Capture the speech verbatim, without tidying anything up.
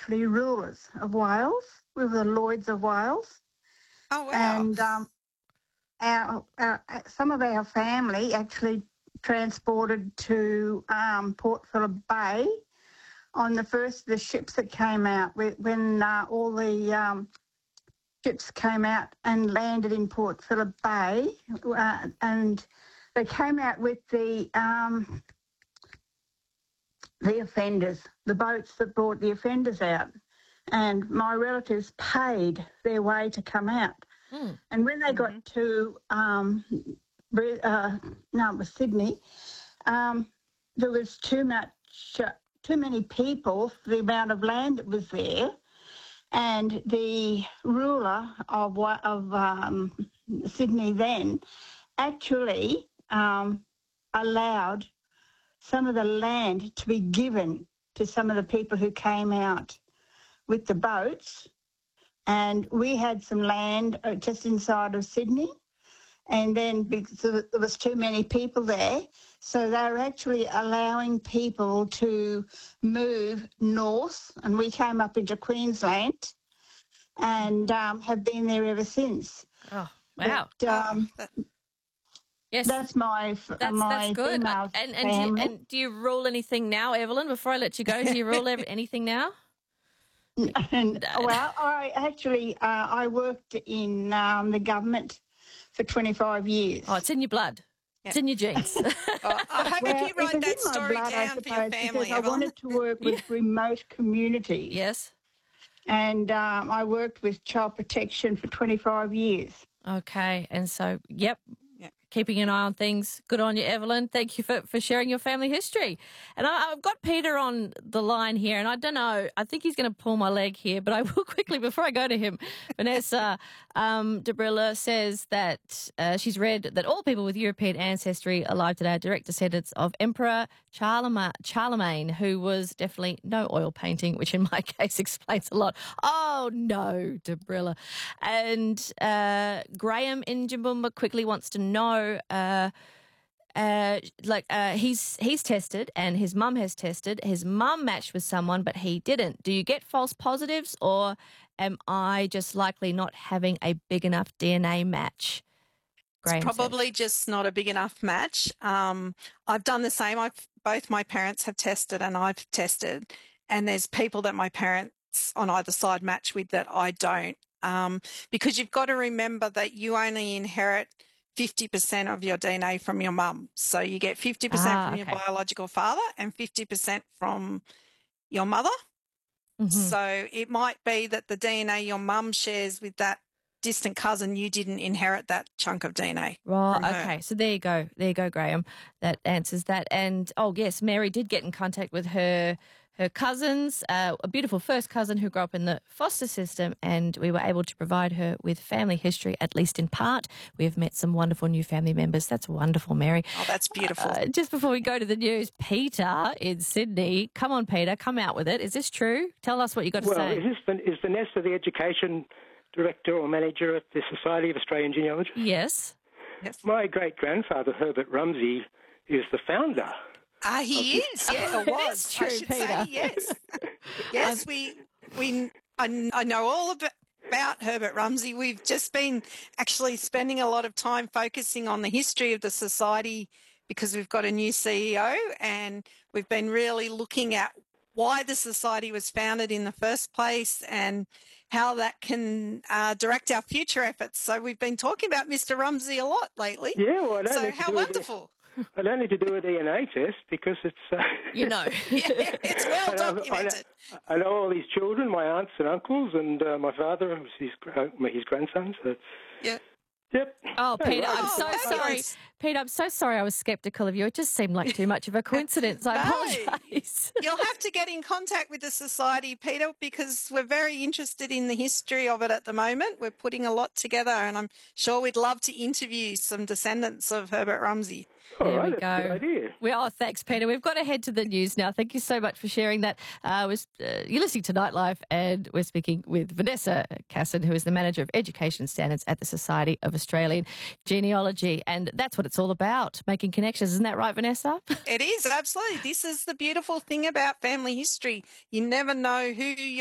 actually rulers of Wales. We were the Lloyds of Wales. Oh, wow. And um, our, our, some of our family actually transported to um, Port Phillip Bay on the first of the ships that came out when uh, all the um, ships came out and landed in Port Phillip Bay, uh, and they came out with the um, the offenders, the boats that brought the offenders out, and my relatives paid their way to come out. Mm. And when they Mm-hmm. got to um, uh, no, it was Sydney, um, there was too much, uh, too many people for the amount of land that was there. And the ruler of of um, Sydney then actually um, allowed some of the land to be given to some of the people who came out with the boats. And we had some land just inside of Sydney. And then because there was too many people there, so they were actually allowing people to move north, and we came up into Queensland and um, have been there ever since. Oh, wow. But, um, Oh, that, Yes. that's my That's my that's good. female And and do, you, family. and do you rule anything now, Evelyn? Before I let you go, do you rule ev- anything now? And, well, I actually uh, I worked in um, the government for twenty-five years. Oh, it's in your blood. It's Yeah. in your genes. oh, I hope Well, if you it write was that in my story blood, I down for your suppose, family, because I Evelyn. wanted to work with remote communities. Yes. And um, I worked with child protection for twenty-five years. Okay. And so, yep. Yeah. Keeping an eye on things. Good on you, Evelyn. Thank you for, for sharing your family history. And I, I've got Peter on the line here, and I don't know, I think he's going to pull my leg here, but I will quickly, before I go to him, Vanessa um, Dobrila says that uh, she's read that all people with European ancestry alive today are direct descendants of Emperor Charlemagne, Charlemagne, who was definitely no oil painting, which in my case explains a lot. Oh, no, Dobrila. And uh, Graham in Jimbumba quickly wants to know, uh, uh, like uh, he's he's tested and his mum has tested. His mum matched with someone, but he didn't. Do you get false positives, or am I just likely not having a big enough D N A match? Graham It's says. probably just not a big enough match. Um, I've done the same. I've, both my parents have tested and I've tested, and there's people that my parents on either side match with that I don't, um, because you've got to remember that you only inherit fifty percent of your D N A from your mum. So you get fifty percent Ah, from your okay. biological father and fifty percent from your mother. Mhm. So it might be that the D N A your mum shares with that distant cousin, you didn't inherit that chunk of D N A. Right, from her. okay. So there you go. There you go, Graham. That answers that. And, oh, yes, Mary did get in contact with her her cousins, uh, a beautiful first cousin who grew up in the foster system, and we were able to provide her with family history, at least in part. We have met some wonderful new family members. That's wonderful, Mary. Oh, that's beautiful. Uh, just before we go to the news, Peter in Sydney. Come on, Peter, come out with it. Is this true? Tell us what you got to Well, say. is, this, Van- is Vanessa the education director or manager at the Society of Australian Genealogy? Yes. Yes. My great-grandfather, Herbert Rumsey, is the founder. Ah, he is. Yeah, it It was. is true, I should Peter. say yes. Yes, we we I, I know all about, about Herbert Rumsey. We've just been actually spending a lot of time focusing on the history of the society because we've got a new C E O, and we've been really looking at why the society was founded in the first place and how that can uh, direct our future efforts. So we've been talking about Mister Rumsey a lot lately. Yeah, well, I don't So need to how do a D- wonderful. I don't need to do a D N A test because it's... Uh, You know. Yeah, it's well I know- I know, documented. I know all his children, my aunts and uncles, and uh, my father was his, uh, his grandson. So, Yeah. yep. Oh, Hey, Peter, right. I'm Oh, so sorry. fabulous. Peter, I'm so sorry I was sceptical of you. It just seemed like too much of a coincidence. I No. apologise. You'll have to get in contact with the society, Peter, because we're very interested in the history of it at the moment. We're putting a lot together, and I'm sure we'd love to interview some descendants of Herbert Rumsey. All There right, we that's a good go. idea. We, oh, thanks, Peter. We've got to head to the news now. Thank you so much for sharing that. Uh, was, uh, you're listening to Nightlife, and we're speaking with Vanessa Casson, who is the Manager of Education Standards at the Society of Australian Genealogy. And that's what it's all about, making connections. Isn't that right, Vanessa? It is, absolutely. This is the beautiful thing about family history. You never know who you're